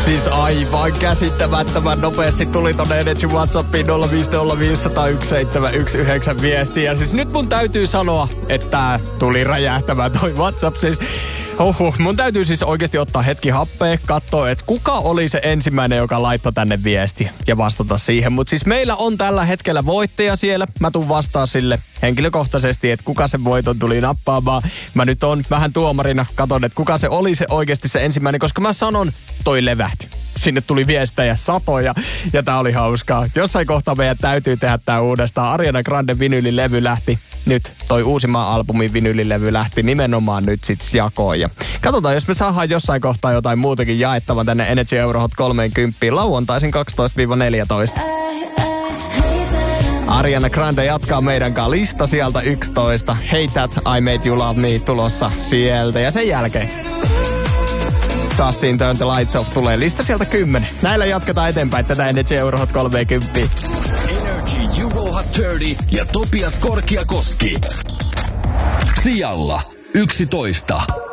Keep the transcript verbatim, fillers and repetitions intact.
Siis aivan käsittämättömän nopeasti tuli tonne Energy WhatsAppiin nolla viisi nolla viisi nolla yksi seitsemän yksi yhdeksän viestiä. Ja siis nyt mun täytyy sanoa, että tuli räjähtämään toi WhatsApp. Siis Oho, mun täytyy siis oikeasti ottaa hetki happea, katsoa, että kuka oli se ensimmäinen, joka laittoi tänne viesti ja vastata siihen. Mutta siis meillä on tällä hetkellä voittaja siellä. Mä tuun vastaan sille henkilökohtaisesti, että kuka sen voiton tuli nappaamaan. Mä nyt on vähän tuomarina, katon, että kuka se oli se oikeasti se ensimmäinen, koska mä sanon, toi levähti. Sinne tuli viestejä satoja ja tää oli hauskaa. Jossain kohtaa meidän täytyy tehdä tää uudestaan. Ariana Grande vinylilevy lähti. Nyt toi uusimman albumin vinylilevy lähti nimenomaan nyt sit jakoon. Ja katsotaan, jos me saadaan jossain kohtaa jotain muutakin jaettavan tänne Energy Eurohot kolmekymmentä lauantaisin kaksitoista neljätoista. Ariana Grande jatkaa meidän kanssa lista sieltä yksitoista. Hey That, I Made You Love Me tulossa sieltä. Ja sen jälkeen Justin Turn the Lights Off tulee lista sieltä kymmenen. Näillä jatketaan eteenpäin tätä Energy Eurohot kolmekymmentä. Energy Euro Hot kolmekymmentä ja Topias Korkiakoski. Sijalla yksitoista.